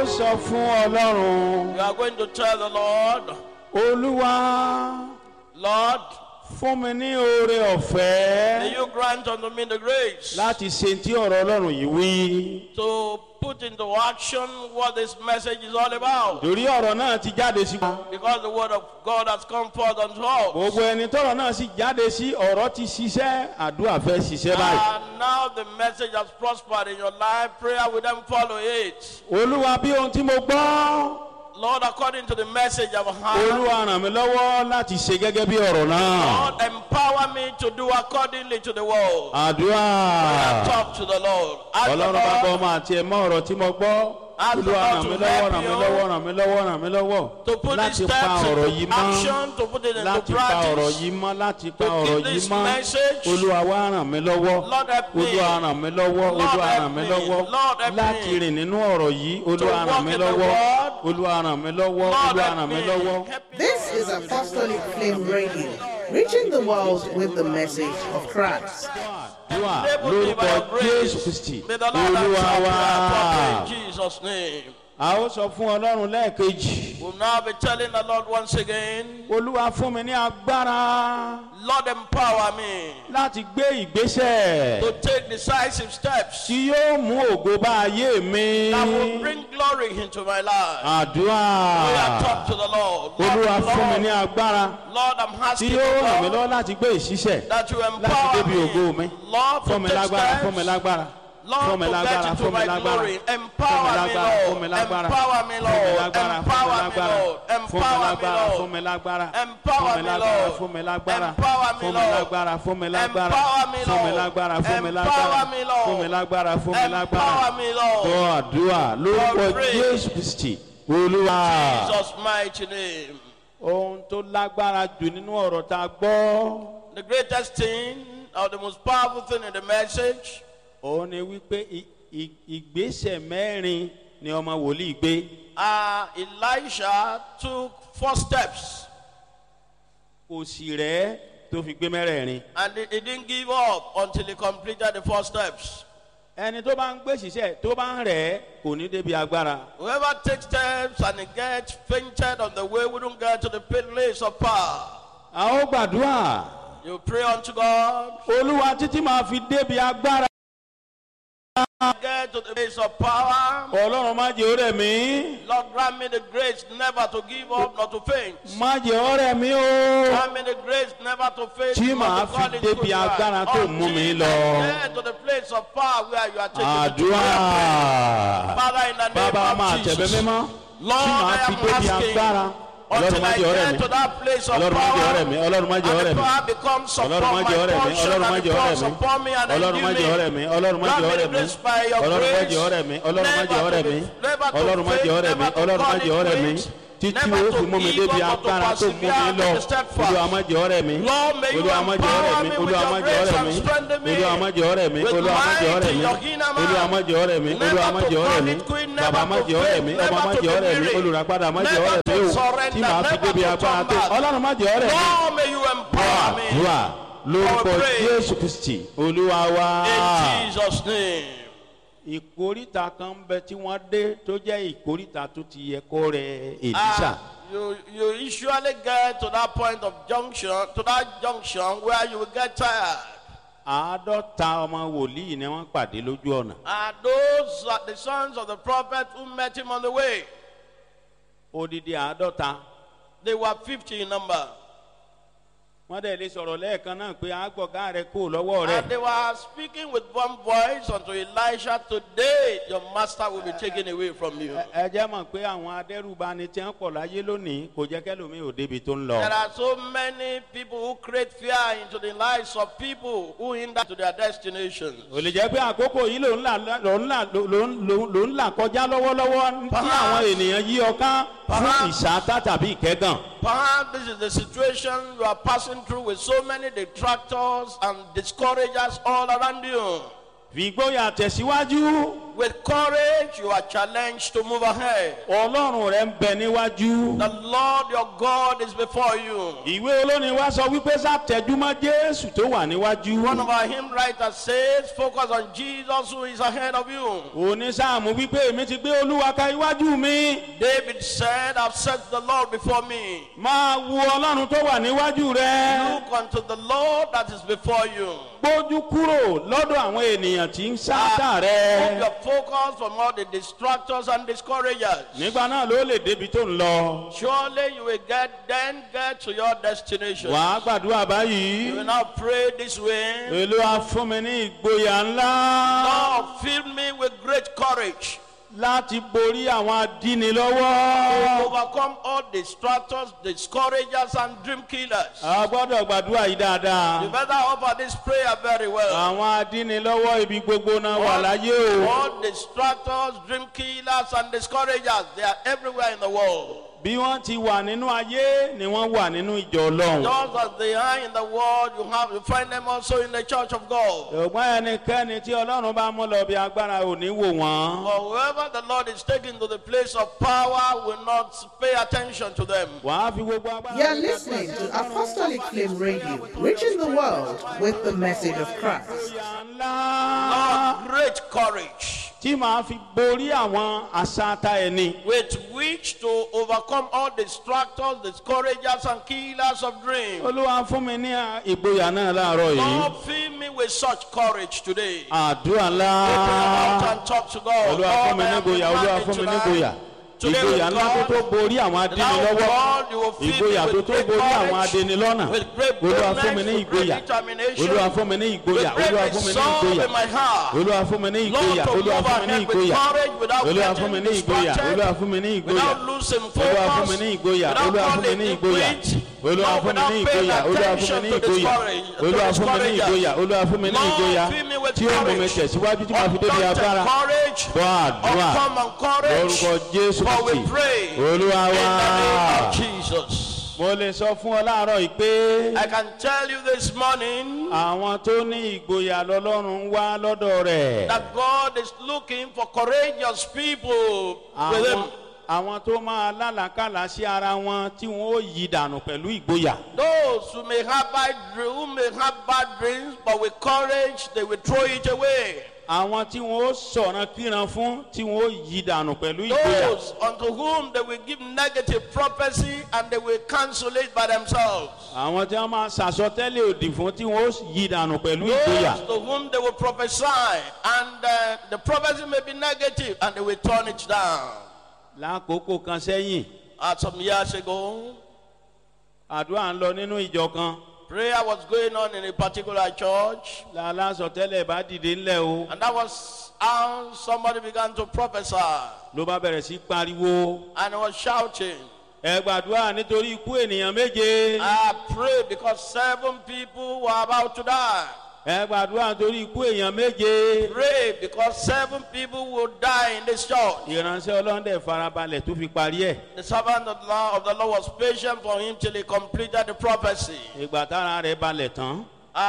ó sọ fún Ọlọ́run. You are going to tell the Lord, Olúwa, Lord, fún mi ní oore ọ̀fẹ́ may you grant unto me the grace láti ṣe tí ọ̀rọ̀ Ọlọ́run yìí wí. to put into action what this message is all about. Torí ọ̀rọ̀ náà ti jáde sí. Because the word of God has come forth unto us. Gbogbo ẹni tọ́rọ̀ náà sì jáde sí, ọ̀rọ̀ ti ṣiṣẹ́, àdúrà fẹ́ ṣiṣẹ́ báyìí. And now the message has prospered in your life. Prayer will then follow it. Olúwa, bí ohun tí mo gbọ́, Lord, according to the message I've heard, Olúwa ràn mí lọ́wọ́ láti ṣe gẹ́gẹ́ bí ọ̀rọ̀ náà. Lord, empower me to do accordingly to the word. Àdúrà. Talk to the Lord. Ask the Ọlọ́run bá gbọ́ Lord ọmọ àti ẹ̀mọ́ ọ̀rọ̀ tí mo gbọ́. Olúwa ràn mí lọ́wọ́, ràn mí lọ́wọ́, ràn mí lọ́wọ́, ràn mí lọ́wọ́. to put these Láti pa steps ọ̀rọ̀ into yìí mọ́. action, to put it into Láti pa ọ̀rọ̀ practice. yìí mọ́, láti pa To ọ̀rọ̀ keep yìí this mọ́. message. Olúwa wá ràn mí lọ́wọ́. Lord help me. Olúwa ràn mí lọ́wọ́. Lord Olúwa help ràn mí me. lọ́wọ́. Lord help me. Láti rìn nínú ọ̀rọ̀ yìí. Olúwa walk ràn mí in the lọ́wọ́. word. Olúwa ràn mí lọ́wọ́. Lord Olúwa help ràn mí me. lọ́wọ́. Help me. This is Apostolic Flame Radio, reaching the world with the message of Christ. Àdúrà Enable me by your lórúkọ Jésù grace. Kristi. May the Lord Olúwa answer wá. prayer in Jesus' name. A ó sọ fún Ọlọ́run lẹ́ẹ̀kejì. We'll now be telling the Lord once again, Olúwa fún mi ní agbára Lord, empower me láti gbé ìgbésẹ̀ to take decisive steps tí yóò mú ògo bá ayé mi. that will bring glory into my life. Àdúrà. We are talk to the Lord. Olúwa fún mi ní Lord, agbára Lord, I'm tí asking yóò ràn mí you, lọ́wọ́ Lord, láti gbé ìṣiṣẹ́ that you láti empower débi ògo mi. me, Lord, Fún mi to take lágbára, fún mi steps, lágbára. Lord, Fún mi to lágbára, get into fún mi my lágbára. glory. Fún mi Empower me, lágbára, fún mi Lord. lágbára. Empower me, Fún mi Lord. lágbára, Empower me, fún mi Lord. lágbára. Fún mi Empower me, lágbára, Lord. fún mi lágbára. Empower me, Lord. Fún mi lágbára, Empower me, fún mi Lord. lágbára, fún mi lágbára. Empower me, Fún mi Lord. lágbára, fún mi lágbára. Empower me, Lord. Fún mi lágbára, fún mi lágbára. Empower me, Lord. Gbọ́ àdúrà lórúkọ God pray. Jésù Kristi. Olúwa. Jesus' mighty name. Ohun tó lágbára jù nínú ọ̀rọ̀ tá a gbọ́. The greatest thing, or the most powerful thing in the message, Òun ni wípé ìgbésẹ̀ mẹ́rin ni ọmọ wòlíì gbé. Elisha took 4 steps, Kò sì rẹ̀ tó fi gbé mẹ́rẹ̀ẹ̀rin. and he didn't give up until he completed the 4 steps. Ẹni tó bá ń gbé ṣiṣẹ́ tó bá ń rẹ̀ kò ní débi agbára. Whoever takes steps and he gets fainted on the way wouldn't get to the place of power. A ó gbàdúrà. You pray unto God, Olúwa títí máa fi débi agbára. get to the place of power. Ọlọ́run má jẹ́ ó rẹ̀ mí. Lord, grant me the grace never to give up, not to faint. Má jẹ́ ó rẹ̀ mí o. Grant me the grace never to faint, Tí not màá to fall fi into débi pride. agbára tó mú mi Until lọ. I get to the place of power where you are taking me to. Àdúrà. Father, in the Bàbá name máa of tẹ̀bẹ́ Jesus, mímọ́. Lord, Tí màá I fi am débi asking agbára. Ọlọ́run until má I jẹ́ ó rẹ̀ get mí. to that place of Ọlọ́run má jẹ́ ó rẹ̀ power, mí. Ọlọ́run má jẹ́ ó and rẹ̀ the mí. power becomes upon Ọlọ́run má my jẹ́ ó rẹ̀ mí. portion, Ọlọ́run má and jẹ́ ó becomes rẹ̀ mí. upon me, and Ọlọ́run má jẹ́ ó rẹ̀ endue mí. me. Ọlọ́run má Grant jẹ́ ó me the rẹ̀ mí. grace by your Ọlọ́run má grace, jẹ́ ó rẹ̀ mí. Ọlọ́run má jẹ́ ó rẹ̀ mí. never to Ọlọ́run má jẹ́ ó faint, rẹ̀ mí. never to Ọlọ́run má call jẹ́ ó it rẹ̀ mí. quits, Títí never ó to fi mú mi give débi up, but to agbára tó mú mi persevere, lọ. to step fast. Olúwa má jẹ́ ó rẹ̀ mí. Lord, may you Olúwa má jẹ́ ó rẹ̀ empower mí. me with Olúwa má your jẹ́ ó grace rẹ̀ and mí. strengthen me Olúwa má jẹ́ ó rẹ̀ mí. with Olúwa má jẹ́ ó might rẹ̀ in mí. your inner man. Olúwa má jẹ́ ó rẹ̀ mí. Olúwa má jẹ́ ó rẹ̀ mí. Never to quit, never Bàbá má to jẹ́ ó rẹ̀ mí. faint, Ọmọ má never to jẹ́ ó rẹ̀ be mí. weary, Olùràpadà má jẹ́ ó never rẹ̀ mí to o. surrender, Tí màá fi never débi to agbára turn tó. back. Ọlọ́run má jẹ́ ó rẹ̀ mí. Lord, may you empower me. Àdúrà lórúkọ Our praise. Jésù Kristi Olúwa wa. In Jesus' name. Ìkóríta kan ń bẹ tí wọ́n dé tó jẹ́ ìkóríta tó ti yẹ kó rẹ Èlíṣà. You usually get to that point of junction, to that junction where you will get tired. 50 ọmọ wòlíì ni wọ́n pàdé lójú ọ̀nà. Those are the sons of the prophet who met him on the way. Odidi 50. They were 50 in number. Wọ́n dẹ̀ lè sọ̀rọ̀ lẹ́ẹ̀kan náà pé àgbọ̀gá rẹ̀ kò lọ́wọ́ rẹ̀. And they were speaking with one voice unto Elisha, today your master will be taken away from you. Ẹ jẹ́ mọ̀ pé àwọn adẹ́rùbani tí wọ́n pọ̀ láyé lónìí kò jẹ́ kẹ́lòmíì ò débi tó ń lọ. There are so many people who create fear into the lives of people who hinder to their destinations. Ò lè jẹ́ pé àkókò yìí ló ń là kọjá lọ́wọ́lọ́wọ́ tí àwọn ènìyàn yí ọká fún ìṣáátá tàbí ìkẹ́gàn. Perhaps this is the situation you are passing through with so many detractors and discouragers all around you. Fi ìgboyà tẹ̀síwájú. With courage, you are challenged to move ahead. Ọlọ́run rẹ ń bẹ níwájú. The Lord your God is before you. Ìwé olórin wa sọ wípé sátẹjúmọ́ Jésù tó wà níwájú. One of our hymn writers says, focus on Jesus who is ahead of you. Onísáàmù wípé èmi ti gbé Olúwa ka iwájú mi. David said, I've set the Lord before me. Máa wo Ọlọ́run tó wà níwájú rẹ. Look unto the Lord that is before you. Gbójú kúrò lọ́dọ̀ àwọn ènìyàn tí ń sáátà Move rẹ. your focus from all the distractors and discouragers. Nígbà náà ló lè débi tó ń lọ. Surely you will get to your destination. Wàá gbàdúrà You báyìí. will now pray this way. Olúwa fún mi ní ìgboyà ńlá Lord, fill me with great courage láti borí àwọn to adínilọ́wọ́. overcome all distractors, discouragers, and dream killers. A gbọ́dọ̀ gbàdúrà yìí You dáadáa. better offer this prayer very well. Àwọn adínilọ́wọ́ ibi gbogbo náà wà láyé o. All distractors, dream killers, and discouragers, they are everywhere in the world. Bí wọ́n ti wà nínú ayé ni wọ́n wà nínú ìjọ Ọlọ́run. Just as they are in the world, you find them also in the church of God. Ṣùgbọ́n ẹnikẹ́ni tí Ọlọ́run bá mú lọ bí agbára ò ní wò wọ́n. For whoever the Lord is taking to the place of power will not pay attention to them. Wàá fi gbogbo agbára. You're listening to Apostolic Flame Radio, reaching the world with the message of Christ. Ìgboyà ńlá Lord, great courage tí màá fi borí àwọn àṣàtà ẹni. with which to overcome all distractors, discouragers, and killers of dreams. Olúwa fún mi ní ìgboyà náà láàárọ̀ yìí. Lord, fill me with such courage today. Àdúrà ńlá. Open your mouth and talk to God. Olúwa fún Lord, mi I ní am ìgboyà. Olúwa demanding fún mi ní tonight. ìgboyà. Today Ìgboyà with ńlá tó tó God, borí àwọn now adínilọ́wọ́. God, you will fill Ìgboyà me tó with tó great borí àwọn courage, adínilọ́nà. with great Olúwa fún mi boldness, ní with great ìgboyà. determination, Olúwa fún mi ní ìgboyà. with great Olúwa fún mi ní resolve ìgboyà. in my heart. Olúwa fún mi ní Lord, ìgboyà. to move Olúwa fún mi ní ahead with ìgboyà. courage without Olúwa fún mi getting ní ìgboyà. distracted, Olúwa fún mi ní ìgboyà. without losing Olúwa fún focus, mi ní ìgboyà. without Olúwa fún mi falling ní in ìgboyà. quit, Olúwa Lord, fún mi ní without paying ìgboyà. Olúwa fún mi attention ní to ìgboyà. Olúwa fún mi ní ìgboyà. Olúwa fún mi ní Lord, ìgboyà. fill me with Tí ó mú mi courage. tẹ̀síwájú tí màá fi débi Undaunted agbára. courage, Gbọ́ àdúrà. uncommon courage, Lórúkọ Jésù for we Kristi. pray Olúwa in the name wá. of Jesus. Mo lè sọ fún ọ láàárọ̀ yìí pé I can tell you this morning àwọn tó ní ìgboyà lọ́lọ́run ń wá lọ́dọ̀ rẹ̀. that God is looking for courageous people with Him. Àwọn tó máa lálàkàlà sí ara wọn tí wọn ó yí dànù pẹ̀lú ìgboyà. Those who may have bad dreams, but with courage they will throw it away. Àwọn tí wọn ó sọ̀rọ̀ kíran fún tí wọn ó yí dànù pẹ̀lú ìgboyà. Those unto whom they will give negative prophecy and they will cancel it by themselves. Àwọn tí wọn máa ṣàsọtẹ́lẹ̀ òdì fún tí wọn ó yí dànù pẹ̀lú ìgboyà. Those to whom they will prophesy and the prophecy may be negative and they will turn it down. Lákòókò kan sẹ́yìn, Some years ago, àdúrà ń lọ nínú ìjọ kan. prayer was going on in a particular church, Lálásọtẹ́lẹ̀ bá dìde ńlẹ̀ o. and that was how somebody began to prophesy Ló bá bẹ̀rẹ̀ sí pariwo. and was shouting. Ẹ gbàdúrà nítorí ikú ènìyàn méje. I pray because 7 people were about to die. Ẹ gbàdúrà nítorí ikú èèyàn méje. Pray because 7 people will die in this church. Ìránṣẹ́ Ọlọ́run dẹ̀ farabalẹ̀ tó fi parí ẹ̀. The servant of the Lord was patient for him till he completed the prophecy. Ìgbà tára rẹ̀ balẹ̀ tán.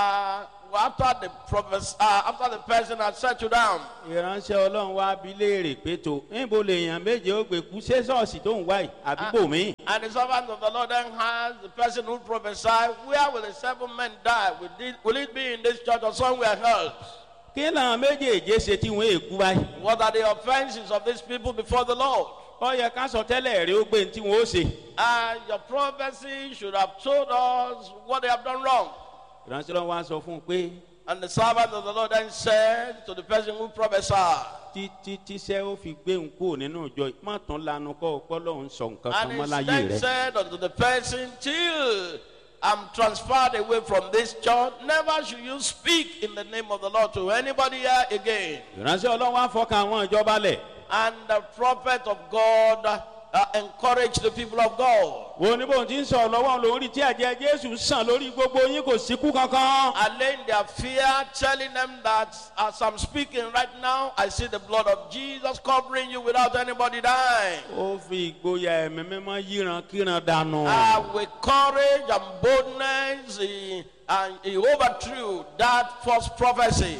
After the person had settled down, Ìránṣẹ́ Ọlọ́run wá bi léèrè pé tó níbo lèèyàn méje ó gbé kú ṣé ṣọ́ọ̀ṣì tó ń wá yìí àbí bòmí. and the servant of the Lord then asked the person who prophesied, where will the 7 men die? Will it be in this church or somewhere else? Kí làwọn méjèèjì ṣe tí wọ́n èkú báyìí? What are the offenses of these people before the Lord? Ó yẹ ká sọ tẹ́lẹ̀ rí ó gbé tí wọ́n ó ṣe. Your prophecy should have told us what they have done wrong. Ìránṣẹ́ Ọlọ́run wá sọ fún un pé And the servant of the Lord then said to the person who prophesied, títí tíṣẹ́ ó fi gbé ń kúrò nínú ìjọ má tún lanu kọ́ ọpọ́ lọ́hún sọ nǹkan kan and mọ́ he láyé then rẹ̀. said unto the person, till I'm transferred away from this church, never should you speak in the name of the Lord to anybody here again. Ìránṣẹ́ Ọlọ́run wá fọkàn àwọn ìjọba lẹ̀. And the prophet of God encouraged the people of God. Wo ní bóun ti ń sọ̀rọ̀ lọ́wọ́ lórí tí ẹ̀jẹ̀ Jésù sàn lórí gbogbo yín kò síkú kankan. Allaying their fear, telling them that as I'm speaking right now, I see the blood of Jesus covering you without anybody dying. Ó fi ìgboyà ẹ̀mí mímọ́ yíran kíran dànù. With courage and boldness, he overthrew that false prophecy.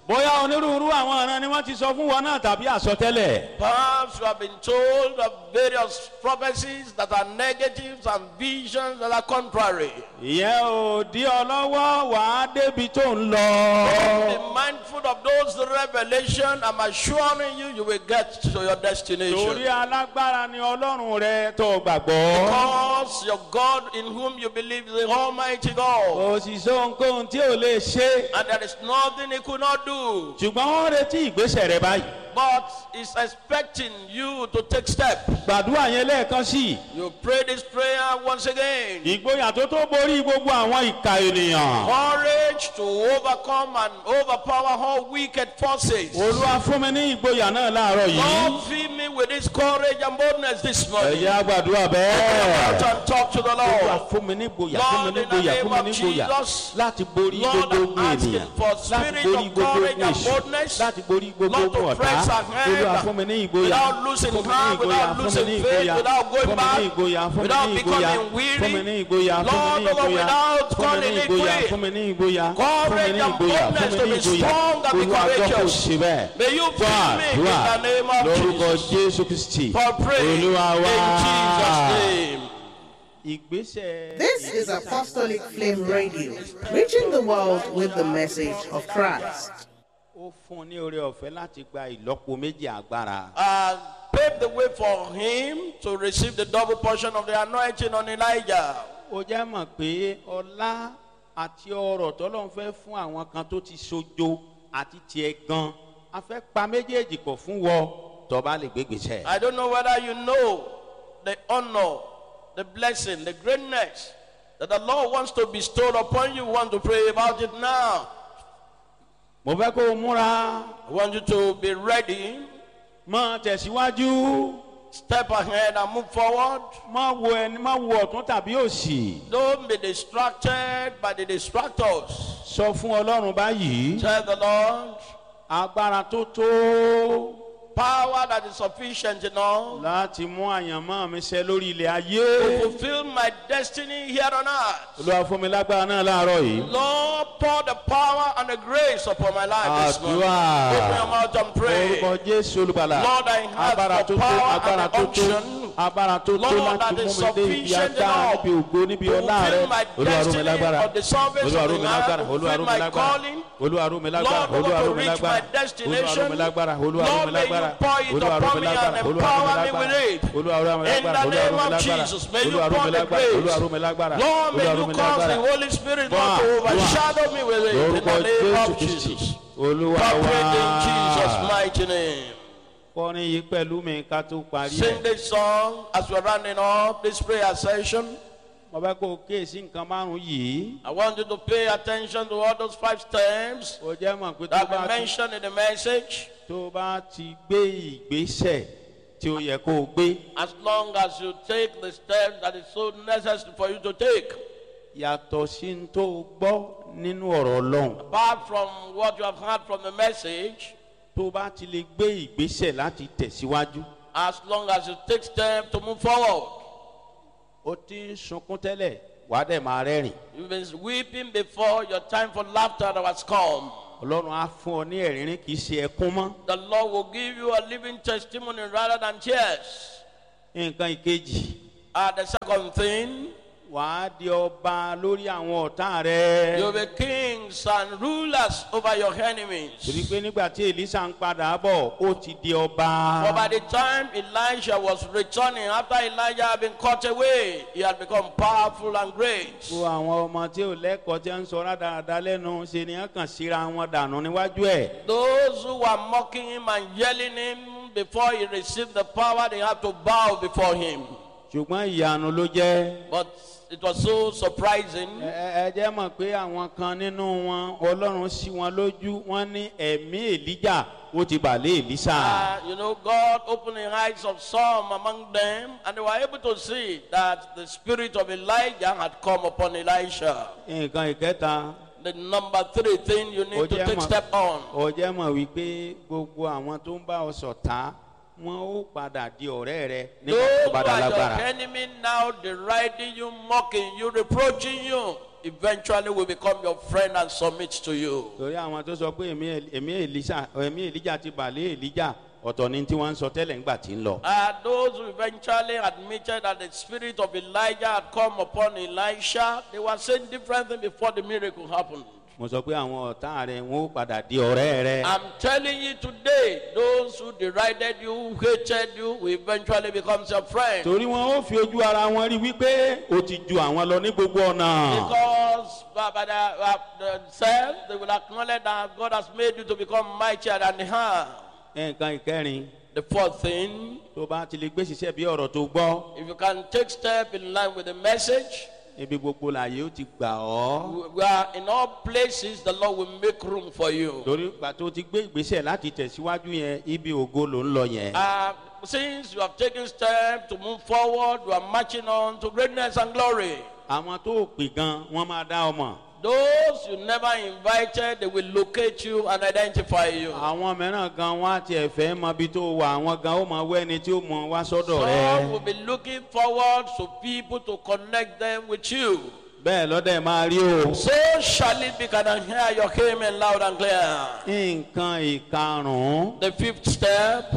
bóyá onírúurú àwọn ọ̀ràn ni wọ́n ti sọ fún wọn náà tàbí àsọtẹ́lẹ̀. Perhaps you have been told of various prophecies that are negatives and visions that are contrary. ìyẹn ò dí ọ lọ́wọ́ wàá débi tó ń lọ. Be mindful of those revelations. I'm assuring you, you will get to your destination. torí alágbára ni ọlọ́run rẹ tó gbàgbọ́. Because your God in whom you believe is the Almighty God. kò sì sọ ohunkóhun tí ò lè ṣe. And there is nothing He could not do. ṣùgbọ́n wọ́n retí ìgbésẹ̀ rẹ báyìí. But He's expecting you to take steps. gbàdúrà yẹn lẹ́ẹ̀kan sí i. You pray this prayer once again. ìgboyà tó tó borí gbogbo àwọn ìka ènìyàn. Courage to overcome and overpower all wicked forces. olúwa fún mi ní ìgboyà náà láàárọ̀ yìí. Lord, fill me with this courage and boldness this morning. ẹ̀yà gbàdúrà Out bẹ́ẹ̀. and talk to the olúwa Lord. fún mi ní ìgboyà Lord, fún mi ní in the ìgboyà name fún mi of ní ìgboyà Jesus, láti borí Lord, gbogbo I'm ogun asking ènìyàn for láti spirit borí of gbogbo courage ogun and èṣù boldness. láti borí gbogbo Lord, to ogun ọ̀tá. press ahead olúwa fún mi ní ìgboyà without losing fún mi ní heart, ìgboyà without fún mi losing ní faith, ìgboyà without going fún mi back, ní ìgboyà fún mi without ní ìgboyà becoming weary. fún mi ní ìgboyà fún mi Lord, ní ìgboyà without fún mi calling ní it ìgboyà quit. fún mi ní ìgboyà fún mi Courage ní and ìgboyà fún boldness mi to ní be ìgboyà strong and be olúwa gbọ́ kò courageous. sí bẹ́ẹ̀. May you fill me in àdúrà the name of lórúkọ Jesus. jésù kristi For praying in olúwa wá. Jesus' name. ìgbésẹ̀. This is Apostolic Flame Radio, reaching the world with the message of Christ. ó fún un ní oore ọ̀fẹ́ láti gba ìlọ́po méjì agbára. Pave the way for him to receive the double portion of the anointing on Elijah. ó jẹ́ mọ̀ pé ọlá àti ọrọ̀ tọ́lọ́run fẹ́ fún àwọn kan tó ti sojo àti tiẹ̀ gan a fẹ́ pa méjèèjì pọ̀ fún wọ tó bá lè gbégbèsè. I don't know whether you know the honor, the blessing, the greatness that the Lord wants to bestow upon you. Want to pray about it now. mo fẹ́ kó o múra I want you to be ready. mọ́ tẹ̀síwájú Step ahead and move forward. má wo ẹni má wo ọ̀tún tàbí òsì. Don't be distracted by the distractors. sọ fún ọlọ́run báyìí Tell the Lord, agbára tó tó power that is sufficient enough láti mú àyànmọ́ mi ṣẹ lórí ilẹ̀ to ayé. fulfill my destiny here on earth. olúwa fún mi lágbára náà láàárọ̀ yìí. Lord, pour the power and the grace upon my life this morning. Àdúrà. Open your mouth and pray. orúkọ jésù olùbàlà. Lord, I have agbára the tó tó power agbára and tó the tó unction. agbára tó tó Lord, láti that mú is mi dé ibi sufficient agbára enough níbi ògo níbi to ọlá rẹ. fulfill my olúwa rú mi destiny lágbára of the salvation olúwa of rú the mi earth, lágbára to olúwa fulfill rú mi my lágbára calling. olúwa rú mi lágbára Lord, olúwa to rú mi reach my lágbára olúwa rú destination. mi lágbára olúwa rú Lord, mi may you lágbára pour it olúwa rú upon mi me and lágbára olúwa rú mi empower me lágbára with it. olúwa rú mi In lágbára the olúwa rú name mi of lágbára Jesus, may you olúwa rú pour mi the lágbára olúwa rú grace. mi lágbára Lord, may olúwa rú you mi cause the lágbára. Holy Spirit Dua, not to dua. overshadow me with it. In lórúkọ the name jésù of kristi Jesus. olúwa Pray in Jesus' wá. mighty name. kọrin yìí pẹ̀lú mi ká tó parí Sing ẹ̀. this song as we're rounding up this prayer session. mo fẹ́ kó o kíyèsí nǹkan márùn-ún yìí. I want you to pay attention to all those 5 steps ó jẹ́ mọ̀ pé that have been mentioned in the message. tó bá ti gbé ìgbésẹ̀ tí ó yẹ kó o gbé. As long as you take the steps that is so necessary for you to take, yàtọ̀ sí n tó o gbọ́ nínú ọ̀rọ̀ ọlọ́run. apart from what you have heard from the message, tó bá ti lè gbé ìgbésẹ̀ láti tẹ̀síwájú. as long as you take steps to move forward. ó ti ń sunkún tẹ́lẹ̀ wàá dẹ̀ máa rẹ́rìn. You've been weeping before your time for laughter that has come. ọlọ́run á fún ọ ní ẹ̀rín kì í ṣe ẹkún mọ́. The Lord will give you a living testimony rather than tears. nǹkan ìkejì The second thing, wàá di ọba lórí àwọn ọ̀tá rẹ. you'll be kings and rulers over your enemies. torí pé nígbà tí Èlíṣà ń padà bọ̀ ó ti di ọba. For by the time Elijah was returning, after Elijah had been cut away, he had become powerful and great. gbogbo àwọn ọmọ tí ò lẹ́kọ̀ọ́ tí ń sọ rádaràda lẹ́nu ṣe ni wọ́n kàn síra wọn dànù níwájú ẹ̀. Those who were mocking him and yelling him before he received the power, they had to bow before him. ṣùgbọ́n ìyanu ló jẹ́. But it was so surprising. ẹ jẹ́ mọ̀ pé àwọn kan nínú wọn ọlọ́run sí wọn lójú wọn ní ẹ̀mí Èlíjà ó ti bà lé Èlíṣà. God opened the eyes of some among them, and they were able to see that the spirit of Elijah had come upon Elisha. nǹkan ìkẹta. The number 3 thing you need to take step on. ó jẹ́ mọ̀ wípé gbogbo àwọn tó ń bá ọ ṣọ̀tá wọn ó padà di ọ̀rẹ́ rẹ nígbà Those tó who bá dá are your lágbára. enemy now deriding you, mocking you, reproaching you, eventually will become your friend and submit to you. torí àwọn tó sọ pé ẹ̀mí Èlíjà ti bà lé Èlíjà ọ̀tọ̀ ni tí wọ́n ń sọ tẹ́lẹ̀ ńgbà tí ń lọ. Those who eventually admitted that the spirit of Elijah had come upon Elisha, they were saying different things before the miracle happened. mo sọ pé àwọn ọ̀tá rẹ̀ wọ́n ó padà di ọ̀rẹ́ rẹ̀. I'm telling you today, those who derided you, who hated you, will eventually become your friend. torí wọn ó fi ojú ara wọn rí wípé o ti ju àwọn lọ ní gbogbo ọ̀nà. Because by themselves, they will acknowledge that God has made you to become mightier than they are. nǹkan ìkẹrin. The fourth thing, tó bá ti lè gbé ṣiṣẹ́ bí ọ̀rọ̀ tó gbọ́. if you can take step in line with the message, ibi gbogbo láyé ó ti gbà ọ́. we are in all places, the Lord will make room for you. torí ìgbà tó ti gbé ìgbésẹ̀ láti tẹ̀síwájú yẹn ibi ògo ló ń lọ yẹn. Since you have taken steps to move forward, you are marching on to greatness and glory. àwọn tó pè gan wọ́n máa dá ọmọ. Those you never invited, they will locate you and identify you. àwọn mìíràn gan wọ́n á tiẹ̀ fẹ́ mọ ibi tó wà àwọn gan ó máa wẹ́ ẹni tí ó mọ wá sọ́dọ̀ Some rẹ̀. will be looking forward to people to connect them with you. bẹ́ẹ̀ lọ́dẹ̀ máa rí o. So shall it be. Can I hear your amen loud and clear? nǹkan ìkarùn-ún. The fifth step,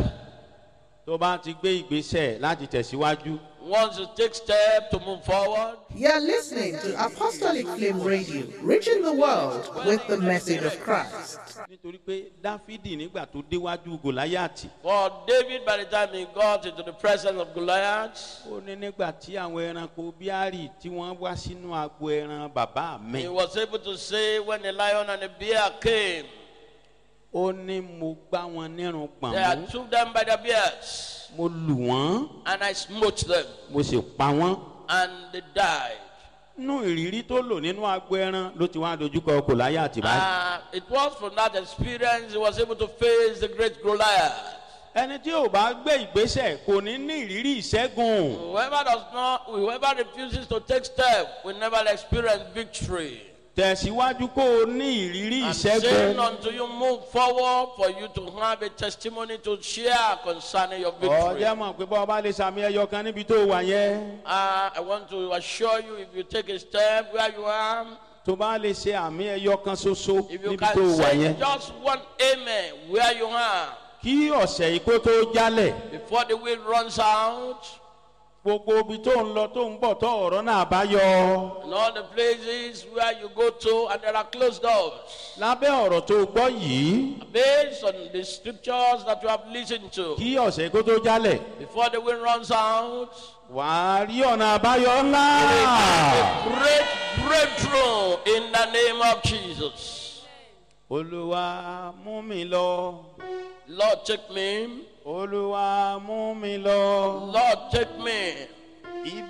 tó bá ti gbé ìgbésẹ̀ láti tẹ̀síwájú. once you take step to move forward, You're listening to Apostolic Flame Radio, reaching the world with the message of Christ. nítorí pé dáfídì nígbà tó déwájú gòláyàtì. for David, by the time he got into the presence of Goliath, ó ní nígbà tí àwọn ẹranko bíárì tí wọ́n wá sínú agbo ẹran bàbá mi. he was able to say, when the lion and the bear came, ó ní mo gbá wọn nírun gbọ̀n I mú. took them by the beards mo lù wọ́n. and I smote them, mo sì pa wọ́n. and they died. nínú ìrírí tó lò nínú agbo ẹran ló ti wá dojúkọ gòláyàtì báyìí. It was from that experience he was able to face the great Goliath. ẹni tí ò bá gbé ìgbésẹ̀ kò ní ní ìrírí ìṣẹ́gun. Whoever refuses to take step will never experience victory. tẹ̀síwájú kó o ní ìrírí I'm saying ìṣẹ́gun. until you move forward for you to have a testimony to share concerning your victory. ọjọ́ mọ̀ pé bọ́ọ̀ bá lè sàmì ẹyọ kan níbi tó wà yẹn. I want to assure you, if you take a step where you are, tó bá lè ṣe àmì ẹyọ kan ṣoṣo if you níbi tó can wà say yẹn. just one amen where you are, kí ọ̀sẹ̀ yìí kó tó jálẹ̀. before the wind runs out, gbogbo ibi tó ń lọ tó ń bọ̀ tó ọ̀rọ̀ náà bá yọ. and all the places where you go to and there are closed doors. lábẹ́ ọ̀rọ̀ tó gbọ́ yìí. Based on the scriptures that you have listened to, kí ọ̀sẹ̀ kó tó jálẹ̀. before the wind runs out, wàá rí ọ̀nà àbáyọ ńlá. a great breakthrough in the name of Jesus. olúwa mú mi lọ. Lord, take me. olúwa mú mi lọ. Lord, take me. ibi